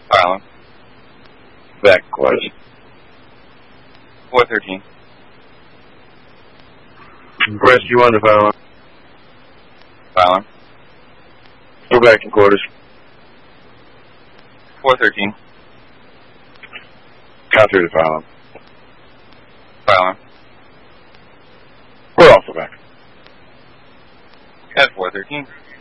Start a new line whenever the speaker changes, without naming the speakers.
File.
Back in quarters.
413.
Rescue 1 to file.
File.
Go back in quarters.
413.
Count 3 to file.
File.
We're also back.
At 413.